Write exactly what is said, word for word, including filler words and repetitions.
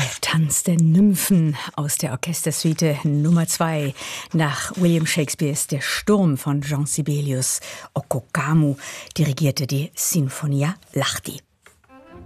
Tanz der Nymphen aus der Orchestersuite Nummer zwei nach William Shakespeares Der Sturm von Jean Sibelius. Okokamu dirigierte die Sinfonia Lahti.